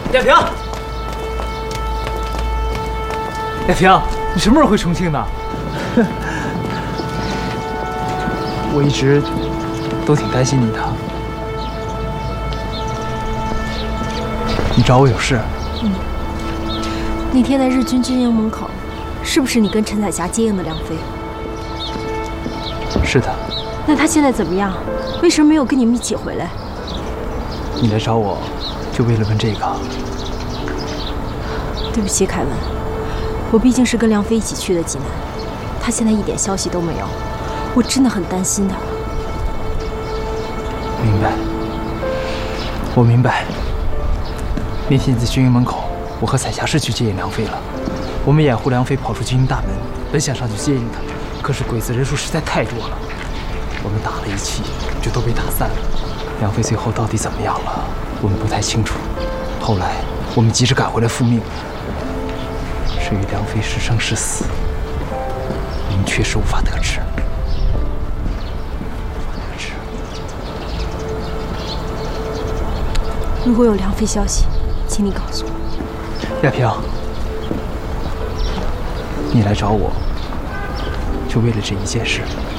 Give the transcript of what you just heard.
亚萍，亚萍，你什么时候回重庆的？我一直都挺担心你的。你找我有事？ 那天在日军军营门口，是不是你跟陈彩霞接应的梁飞？ 是的。 那他现在怎么样？为什么没有跟你们一起回来？ 你来找我，就为了问这个？ 对不起，凯文，我毕竟是跟梁飞一起去的济南，他现在一点消息都没有，我真的很担心他。 明白，我明白。那天你在军营门口，我和彩霞是去接应梁飞了。我们掩护梁飞跑出军营大门，本想上去接应他，可是鬼子人数实在太多了，我们打了一气，就都被打散了。梁飞最后到底怎么样了，我们不太清楚。后来我们急着赶回来复命，至于梁飞是生是死，我们确实无法得知。 如果有梁飞消息，请你告诉我。 亚萍，你来找我，就为了这一件事。